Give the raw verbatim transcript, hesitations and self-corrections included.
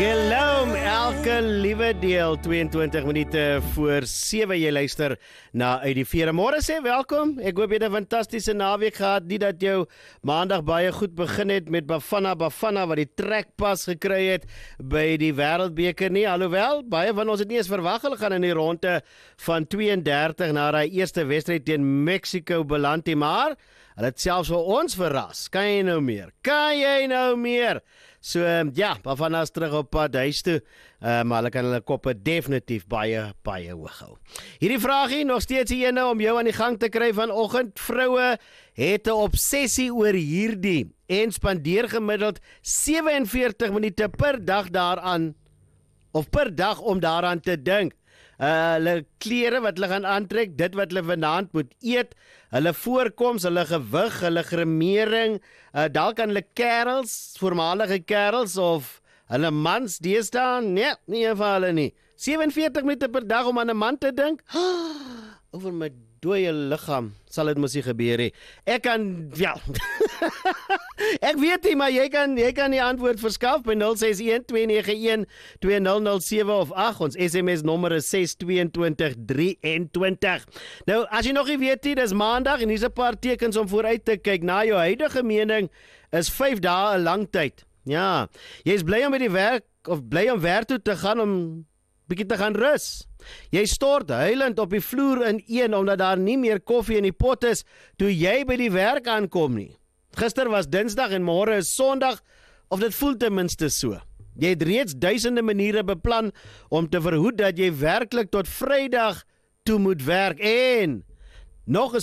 Gelom, elke liewe deel, tweeëntwintig minute voor sewe, jy luister na uit die vere. Môre sê welkom, ek hoop jy het 'n fantastiese naweek gehad, nie dat jou maandag baie goed begin het met Bafana Bafana, wat die trekpas gekry het by die Wêreldbeker nie, alhoewel, baie van ons het nie eens verwag, hulle gaan in die ronde van twee en dertig na die eerste wedstryd teen Mexico beland, maar hulle het selfs vir ons verras, kan jy nou meer, kan jy nou meer, so ja, Bafana is terug op pad huis toe, uh, maar hulle kan hulle koppe definitief baie, baie hoog hou. Hierdie vraagie, nog steeds die ene om jou aan die gang te kry vanoggend. Vroue het 'n obsessie oor hierdie en spandeer gemiddeld sewe en veertig minute per dag daaraan, of per dag om daaraan te dink. Uh, hulle klere wat hulle gaan aantrek, dit wat hulle vanaand moet eet, hulle voorkoms, hulle gewig, hulle gremering, uh, dalk aan hulle kerels, voormalige kerels, of hulle mans deesdae, nee, nie een van hulle nie. sewe en veertig minute per dag om aan 'n man te dink, over my dooie liggaam, sal dit mos nie gebeur nie. Ek kan, ja, ek weet nie, maar jy kan, jy kan die antwoord verskaf by nul ses een twee nege een twee nul nul sewe of ag, ons S M S nommer is ses twee twee drie twee. Nou, as jy nog nie weet nie, dis maandag en hier's 'n paar tekens om vooruit te kyk. Na jou huidige mening is vyf dae 'n lang tyd. Ja, jy is bly om by die werk, of bly om werk toe te gaan om bietjie te gaan rus. Jy stort huilend op die vloer in een omdat daar nie meer koffie in die pot is toe jy by die werk aankom nie. Gister was Dinsdag en môre is Sondag, of dit voel ten minste so. Jy het reeds duisende maniere beplan om te verhoed dat jy werklik tot Vrydag toe moet werk en nog 'n